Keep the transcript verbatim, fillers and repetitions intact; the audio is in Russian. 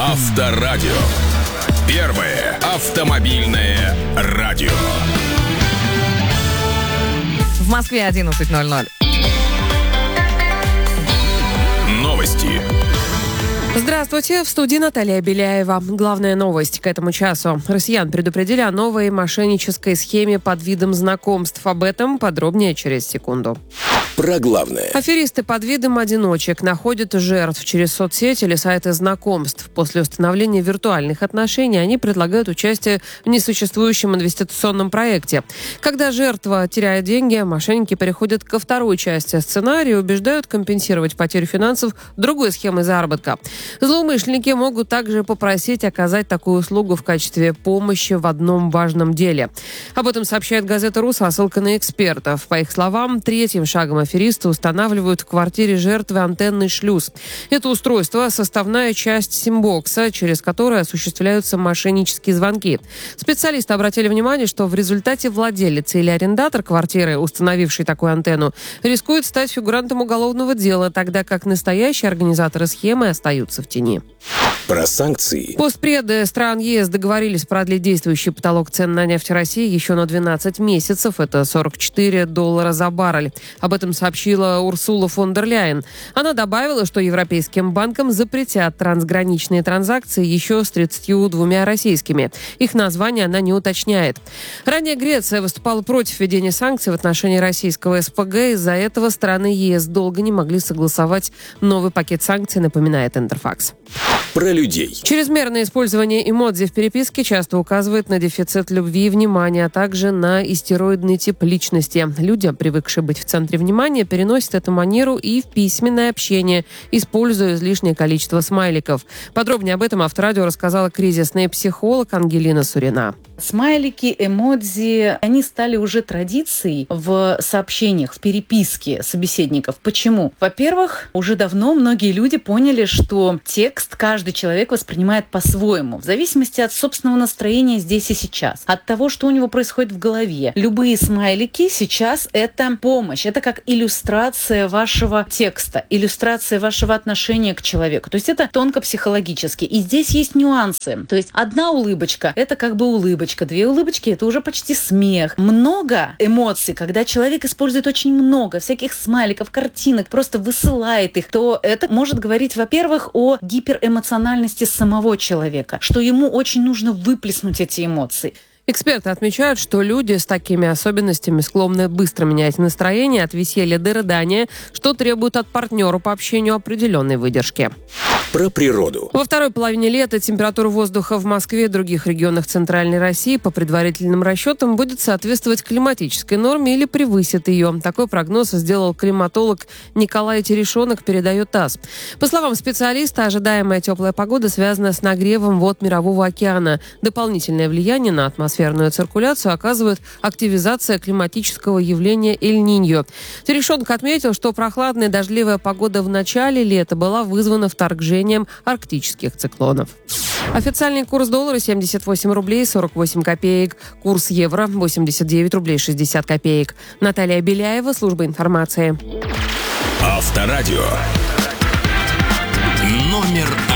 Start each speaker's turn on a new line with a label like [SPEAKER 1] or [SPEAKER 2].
[SPEAKER 1] Авторадио. Первое автомобильное радио.
[SPEAKER 2] В Москве одиннадцать ноль ноль.
[SPEAKER 1] Новости.
[SPEAKER 3] Здравствуйте, в студии Наталья Беляева. Главная новость к этому часу. Россиян предупредили о новой мошеннической схеме под видом знакомств. Об этом подробнее через секунду.
[SPEAKER 1] Про главное.
[SPEAKER 3] Аферисты под видом одиночек находят жертв через соцсети или сайты знакомств. После установления виртуальных отношений они предлагают участие в несуществующем инвестиционном проекте. Когда жертва теряет деньги, мошенники переходят ко второй части сценария и убеждают компенсировать потерю финансов другой схемой заработка. Злоумышленники могут также попросить оказать такую услугу в качестве помощи в одном важном деле. Об этом сообщает газета «Ру» со ссылкой на экспертов. По их словам, третьим шагом аферисты устанавливают в квартире жертвы антенный шлюз. Это устройство – составная часть симбокса, через которое осуществляются мошеннические звонки. Специалисты обратили внимание, что в результате владелец или арендатор квартиры, установивший такую антенну, рискует стать фигурантом уголовного дела, тогда как настоящие организаторы схемы остаются в тени.
[SPEAKER 1] Про санкции.
[SPEAKER 3] Постпреды стран ЕС договорились продлить действующий потолок цен на нефть в России еще на двенадцать месяцев. Это сорок четыре доллара за баррель. Об этом сообщила Урсула фон дер Ляйен. Она добавила, что европейским банкам запретят трансграничные транзакции еще с тридцатью двумя российскими. Их название она не уточняет. Ранее Греция выступала против введения санкций в отношении российского СПГ. Из-за этого страны ЕС долго не могли согласовать новый пакет санкций, напоминает Интерфакс.
[SPEAKER 1] Про людей.
[SPEAKER 3] Чрезмерное использование эмодзи в переписке часто указывает на дефицит любви и внимания, а также на истероидный тип личности. Люди, привыкшие быть в центре внимания, переносят эту манеру и в письменное общение, используя излишнее количество смайликов. Подробнее об этом Авторадио рассказала кризисный психолог Ангелина Сурина.
[SPEAKER 4] Смайлики, эмодзи, они стали уже традицией в сообщениях, в переписке собеседников. Почему? Во-первых, уже давно многие люди поняли, что текст каждый человек воспринимает по-своему, в зависимости от собственного настроения здесь и сейчас, от того, что у него происходит в голове. Любые смайлики сейчас — это помощь, это как иллюстрация вашего текста, иллюстрация вашего отношения к человеку. То есть это тонко психологически. И здесь есть нюансы. То есть одна улыбочка — это как бы улыбочка. Две улыбочки — это уже почти смех. Много эмоций, когда человек использует очень много всяких смайликов, картинок, просто высылает их, то это может говорить, во-первых, о гиперэмоциональности самого человека, что ему очень нужно выплеснуть эти эмоции.
[SPEAKER 3] Эксперты отмечают, что люди с такими особенностями склонны быстро менять настроение от веселья до рыдания, что требует от партнера по общению определенной выдержки.
[SPEAKER 1] Про природу.
[SPEAKER 3] Во второй половине лета температура воздуха в Москве и других регионах Центральной России по предварительным расчетам будет соответствовать климатической норме или превысит ее. Такой прогноз сделал климатолог Николай Терешонок, передает ТАСС. По словам специалиста, ожидаемая теплая погода связана с нагревом вод Мирового океана. Дополнительное влияние на атмосферную циркуляцию оказывает активизация климатического явления Эль-Ниньо. Терешонок отметил, что прохладная дождливая погода в начале лета была вызвана вторжением арктических циклонов. Официальный курс доллара семьдесят восемь рублей сорок восемь копеек. Курс евро восемьдесят девять рублей шестьдесят копеек. Наталья Беляева, служба информации.
[SPEAKER 1] Авторадио. Номер